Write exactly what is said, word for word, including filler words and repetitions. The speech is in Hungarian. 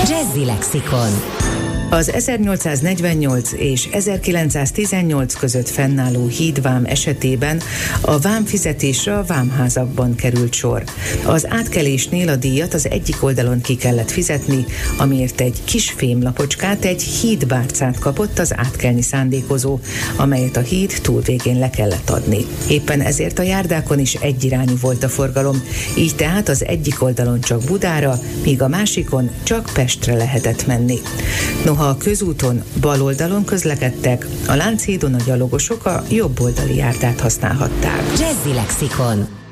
Jazzy Lexikon. Az ezernyolcszáznegyvennyolc és ezerkilencszáztizennyolc között fennálló hídvám esetében a vámfizetésre a vámházakban került sor. Az átkelésnél a díjat az egyik oldalon ki kellett fizetni, amiért egy kis fémlapocskát, egy hídbárcát kapott az átkelni szándékozó, amelyet a híd túlvégén le kellett adni. Éppen ezért a járdákon is egyirányú volt a forgalom, így tehát az egyik oldalon csak Budára, míg a másikon csak Pestre lehetett menni. Noha a közúton bal oldalon közlekedtek, a Lánchídon a gyalogosok a jobb oldali járdát használhatták. Jazzy Lexikon.